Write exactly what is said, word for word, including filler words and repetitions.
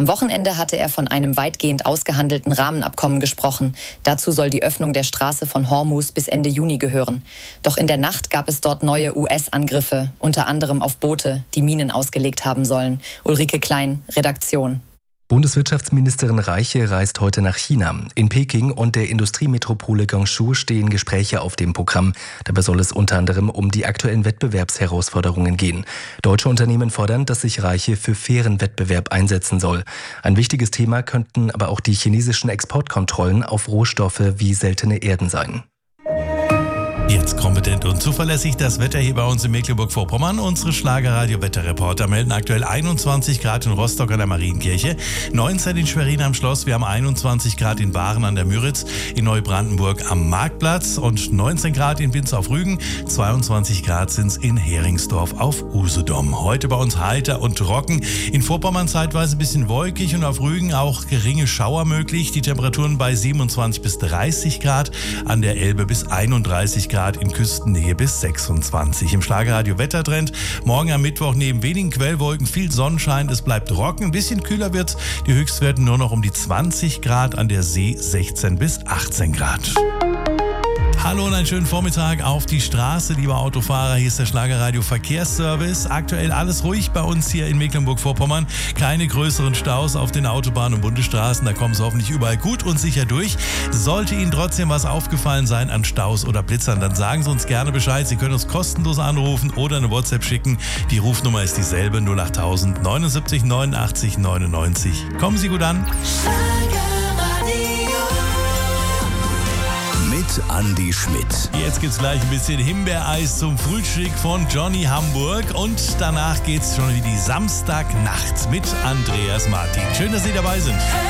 Am Wochenende hatte er von einem weitgehend ausgehandelten Rahmenabkommen gesprochen. Dazu soll die Öffnung der Straße von Hormuz bis Ende Juni gehören. Doch in der Nacht gab es dort neue U S-Angriffe, unter anderem auf Boote, die Minen ausgelegt haben sollen. Ulrike Klein, Redaktion. Bundeswirtschaftsministerin Reiche reist heute nach China. In Peking und der Industriemetropole Guangzhou stehen Gespräche auf dem Programm. Dabei soll es unter anderem um die aktuellen Wettbewerbsherausforderungen gehen. Deutsche Unternehmen fordern, dass sich Reiche für fairen Wettbewerb einsetzen soll. Ein wichtiges Thema könnten aber auch die chinesischen Exportkontrollen auf Rohstoffe wie seltene Erden sein. Jetzt kompetent und zuverlässig das Wetter hier bei uns in Mecklenburg-Vorpommern. Unsere Schlagerradio-Wetterreporter melden aktuell einundzwanzig Grad in Rostock an der Marienkirche, neunzehn in Schwerin am Schloss, wir haben einundzwanzig Grad in Baaren an der Müritz, in Neubrandenburg am Marktplatz und neunzehn Grad in Binz auf Rügen, zweiundzwanzig Grad sind es in Heringsdorf auf Usedom. Heute bei uns heiter und trocken, in Vorpommern zeitweise ein bisschen wolkig und auf Rügen auch geringe Schauer möglich. Die Temperaturen bei siebenundzwanzig bis dreißig Grad, an der Elbe bis einunddreißig Grad. In Küstennähe bis sechsundzwanzig. Im Schlagerradio Wettertrend. Morgen am Mittwoch neben wenigen Quellwolken viel Sonnenschein. Es bleibt trocken. Ein bisschen kühler wird's. Die Höchstwerte nur noch um die zwanzig Grad, an der See sechzehn bis achtzehn Grad. Hallo und einen schönen Vormittag auf die Straße, liebe Autofahrer. Hier ist der Schlagerradio Verkehrsservice. Aktuell alles ruhig bei uns hier in Mecklenburg-Vorpommern. Keine größeren Staus auf den Autobahnen und Bundesstraßen. Da kommen Sie hoffentlich überall gut und sicher durch. Sollte Ihnen trotzdem was aufgefallen sein an Staus oder Blitzern, dann sagen Sie uns gerne Bescheid. Sie können uns kostenlos anrufen oder eine WhatsApp schicken. Die Rufnummer ist dieselbe, null achttausend neunundsiebzig neunundachtzig neunundneunzig. Kommen Sie gut an. Mit Andi Schmidt. Jetzt gibt's gleich ein bisschen Himbeereis zum Frühstück von Johnny Hamburg und danach geht's schon in die Samstagnacht mit Andreas Martin. Schön, dass Sie dabei sind.